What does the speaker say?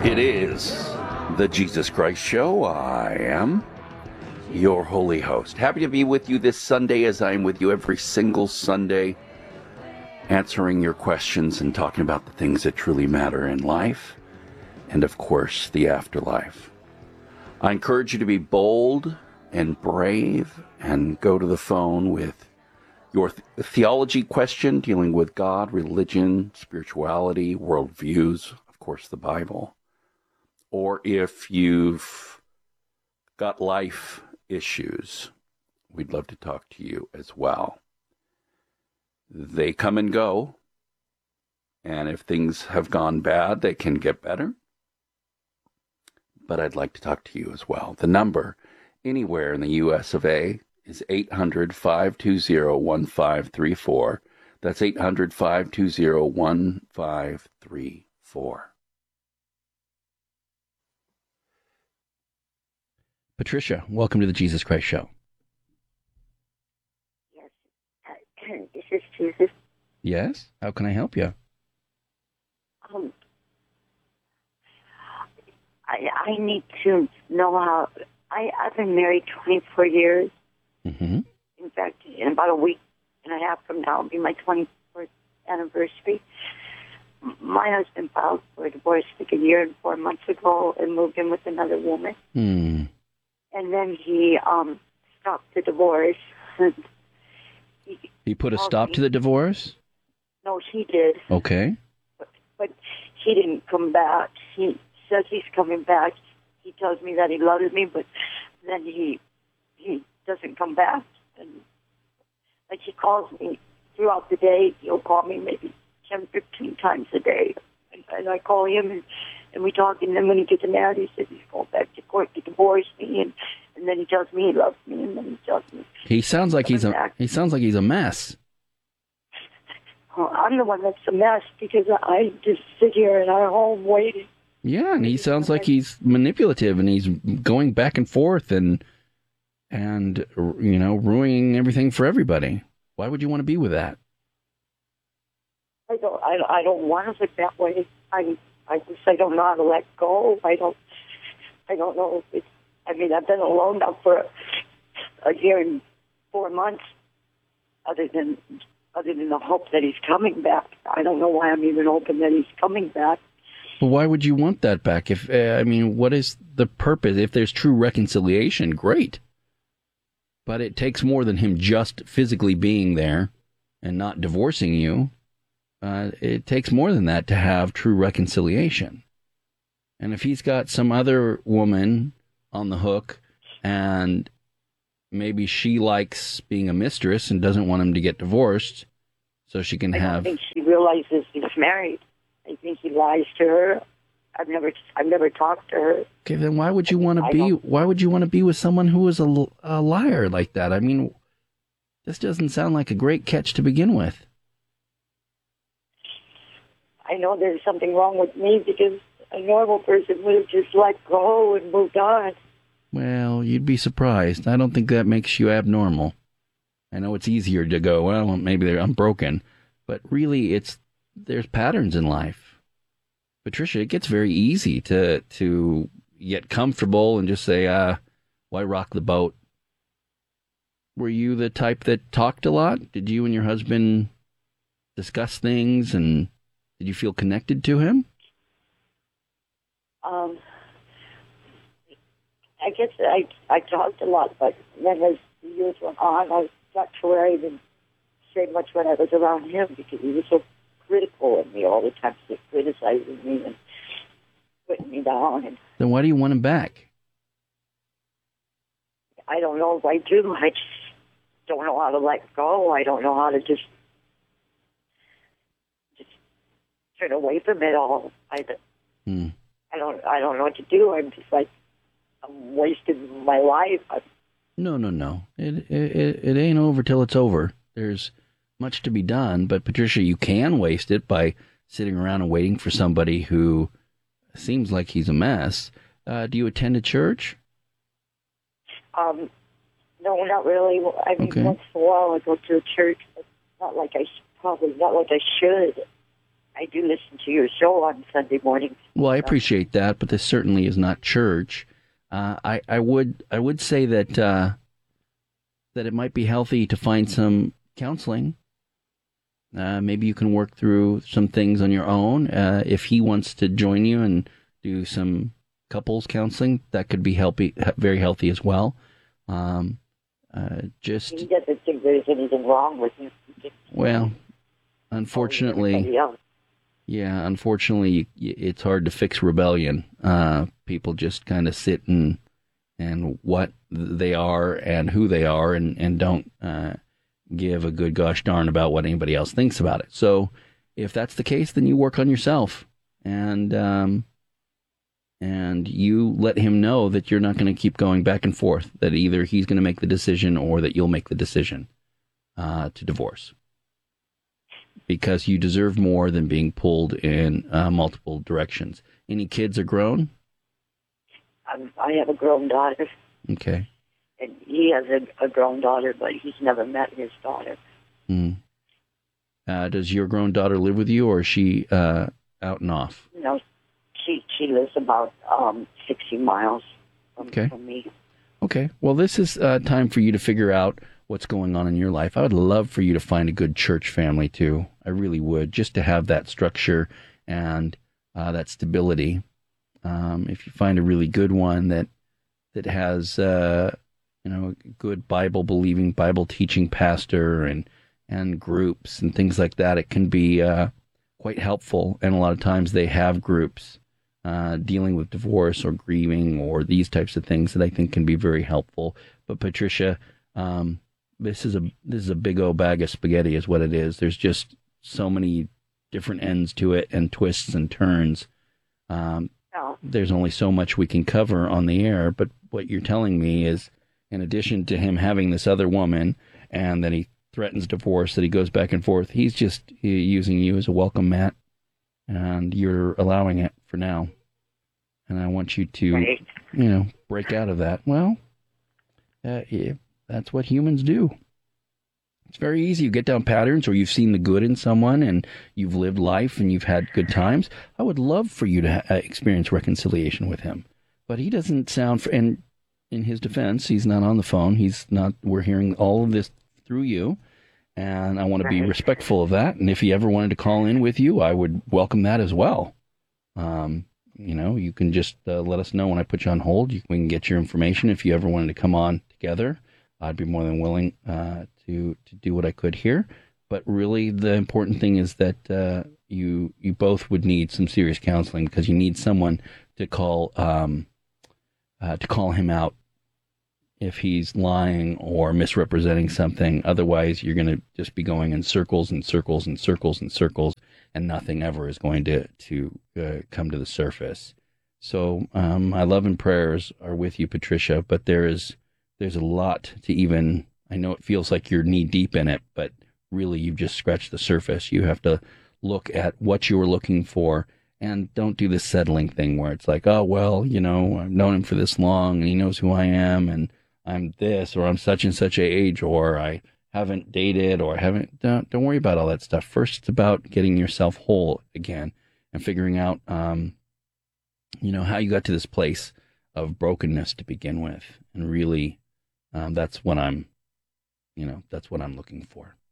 It is the Jesus Christ Show. I am your holy host. Happy to be with you this Sunday, as I am with you every single Sunday, answering your questions and talking about the things that truly matter in life and, of course, the afterlife. I encourage you to be bold and brave and go to the phone with your theology question dealing with God, religion, spirituality, worldviews, of course, the Bible. Or if you've got life issues, we'd love to talk to you as well. They come and go, and if things have gone bad, they can get better. But I'd like to talk to you as well. The number anywhere in the U.S. of A is 800-520-1534. That's 800-520-1534. Patricia, welcome to the Jesus Christ Show. Yes. This is Jesus. Yes? How can I help you? I need to know how... I've been married 24 years. Mm-hmm. In fact, in about a week and a half from now, it'll be my 24th anniversary. My husband filed for a divorce like a year and 4 months ago and moved in with another woman. Hmm. And then he stopped the divorce. He put a stop to the divorce? No, he did. Okay. But he didn't come back. He says he's coming back. He tells me that he loves me, but then he doesn't come back. And like, he calls me throughout the day. He'll call me maybe 10, 15 times a day. And I call him and we talk, and then when he gets mad, he says he's going back to court to divorce me, and then he tells me he loves me, and then he tells me he sounds like he's a mess. Well, I'm the one that's a mess because I just sit here in our home waiting. Yeah, and he sounds like he's manipulative, and he's going back and forth and ruining everything for everybody. Why would you want to be with that? I don't want to live that way. I don't know how to let go. I don't know if it's... I've been alone now for a year and 4 months, other than the hope that he's coming back. I don't know why I'm even hoping that he's coming back. But why would you want that back? What is the purpose? If there's true reconciliation, great. But it takes more than him just physically being there and not divorcing you. It takes more than that to have true reconciliation. And if he's got some other woman on the hook and maybe she likes being a mistress and doesn't want him to get divorced so she can have... I don't think she realizes he's married. I think he lies to her. I've never talked to her. Okay, then why would you want to be with someone who is a liar like that? This doesn't sound like a great catch to begin with. I know there's something wrong with me because a normal person would have just let go and moved on. Well, you'd be surprised. I don't think that makes you abnormal. I know it's easier to go, well, maybe I'm broken. But really, there's patterns in life. Patricia, it gets very easy to get comfortable and just say, why rock the boat? Were you the type that talked a lot? Did you and your husband discuss things, and did you feel connected to him? I guess I talked a lot, but then as the years went on, I got to where I didn't say much when I was around him because he was so critical of me all the time, just criticizing me and putting me down. Then why do you want him back? I don't know if I do. I just don't know how to let go. I don't know how to just turn away from it all. I don't know what to do. I'm just like, I'm wasting my life. No. It ain't over till it's over. There's much to be done, but Patricia, you can waste it by sitting around and waiting for somebody who seems like he's a mess. Do you attend a church? No, not really. I mean, once in a while I go to a church, but not like I should. I do listen to your show on Sunday mornings. Well, I appreciate that, but this certainly is not church. I would say that that it might be healthy to find some counseling. Maybe you can work through some things on your own. If he wants to join you and do some couples counseling, that could be very healthy as well. He doesn't think there's anything wrong with you. Well, unfortunately, unfortunately, it's hard to fix rebellion. People just kind of sit and what they are and who they are and don't give a good gosh darn about what anybody else thinks about it. So if that's the case, then you work on yourself and you let him know that you're not going to keep going back and forth, that either he's going to make the decision or that you'll make the decision to divorce. Because you deserve more than being pulled in multiple directions. Any kids are grown? I have a grown daughter. Okay. And he has a grown daughter, but he's never met his daughter. Does your grown daughter live with you, or is she out and off? No, she lives about 60 miles from me. Okay. Well, this is time for you to figure out what's going on in your life. I would love for you to find a good church family, too. I really would, just to have that structure and that stability. If you find a really good one that has a good Bible-believing, Bible-teaching pastor and groups and things like that, it can be quite helpful. And a lot of times they have groups dealing with divorce or grieving or these types of things that I think can be very helpful. But Patricia, this is a big old bag of spaghetti is what it is. There's just so many different ends to it and twists and turns. There's only so much we can cover on the air, but what you're telling me is, in addition to him having this other woman and that he threatens divorce, that he goes back and forth, he's just using you as a welcome mat, and you're allowing it for now. And I want you to, break out of that. Well, that's what humans do. It's very easy. You get down patterns, or you've seen the good in someone and you've lived life and you've had good times. I would love for you to experience reconciliation with him. But he doesn't sound, and in his defense, he's not on the phone. He's not, we're hearing all of this through you. And I want to be respectful of that. And if he ever wanted to call in with you, I would welcome that as well. You can just let us know when I put you on hold. We can get your information. If you ever wanted to come on together, I'd be more than willing to do what I could here. But really, the important thing is that you both would need some serious counseling, because you need someone to call him out if he's lying or misrepresenting something. Otherwise, you're going to just be going in circles and circles and circles and circles, and nothing ever is going to come to the surface. So my love and prayers are with you, Patricia, but there's a lot to even, I know it feels like you're knee deep in it, but really you've just scratched the surface. You have to look at what you were looking for, and don't do this settling thing where it's like, oh, well, I've known him for this long and he knows who I am and I'm this, or I'm such and such age, or I haven't dated, or don't worry about all that stuff. First, it's about getting yourself whole again and figuring out, how you got to this place of brokenness to begin with. And really, that's what I'm looking for.